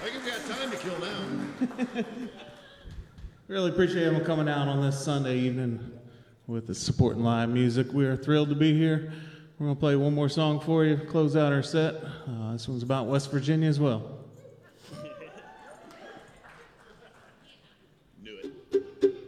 think we got time to kill now. Really appreciate everyone coming out on this Sunday evening with the supporting live music. We are thrilled to be here. We're going to play one more song for you, close out our set. This one's about West Virginia as well.